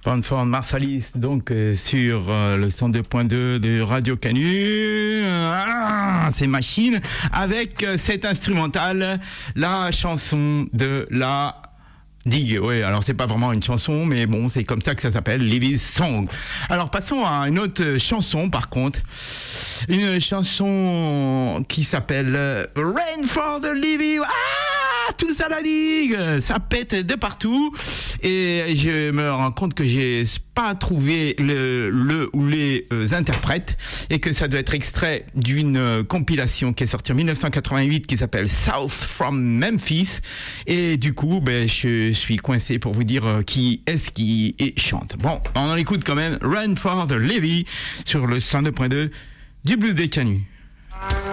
Ford Marsalis, donc sur le 102.2 de Radio Canu. C'est Machine avec cette instrumentale, la chanson de la Dig. Oui, alors c'est pas vraiment une chanson, mais bon, c'est comme ça que ça s'appelle, Livy's Song. Alors passons à une autre chanson, par contre, une chanson qui s'appelle Rain for the Livy. Tout ça la digue, ça pète de partout et je me rends compte que j'ai pas trouvé le ou les interprètes et que ça doit être extrait d'une compilation qui est sortie en 1988 qui s'appelle South from Memphis et du coup je suis coincé pour vous dire qui est-ce qui chante. Bon, on en écoute quand même Run for the Levy sur le 102.2 du Blues des Canuts.